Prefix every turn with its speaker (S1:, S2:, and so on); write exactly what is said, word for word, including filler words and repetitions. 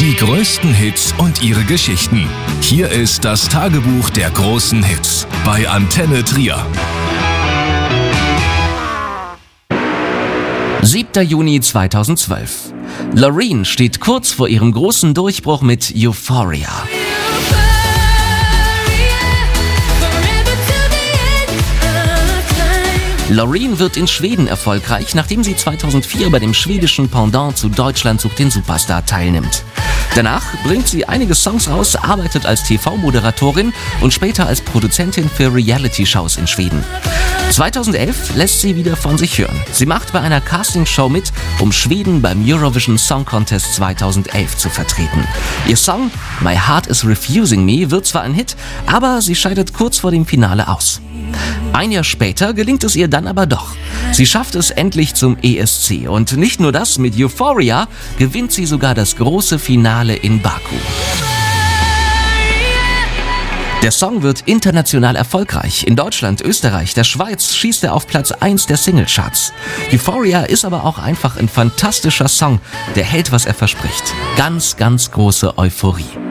S1: Die größten Hits und ihre Geschichten. Hier ist das Tagebuch der großen Hits bei Antenne Trier.
S2: siebter Juni zweitausendzwölf. Loreen steht kurz vor ihrem großen Durchbruch mit Euphoria. Loreen wird in Schweden erfolgreich, nachdem sie zweitausendvier bei dem schwedischen Pendant zu Deutschland sucht den Superstar teilnimmt. Danach bringt sie einige Songs raus, arbeitet als T V-Moderatorin und später als Produzentin für Reality-Shows in Schweden. zweitausendelf lässt sie wieder von sich hören. Sie macht bei einer Castingshow mit, um Schweden beim Eurovision Song Contest zweitausendelf zu vertreten. Ihr Song My Heart is Refusing Me wird zwar ein Hit, aber sie scheidet kurz vor dem Finale aus. Ein Jahr später gelingt es ihr dann aber doch. Sie schafft es endlich zum E S C und nicht nur das, mit Euphoria gewinnt sie sogar das große Finale in Baku. Der Song wird international erfolgreich. In Deutschland, Österreich, der Schweiz schießt er auf Platz eins der Singlecharts. Euphoria ist aber auch einfach ein fantastischer Song, der hält, was er verspricht. Ganz, ganz große Euphorie.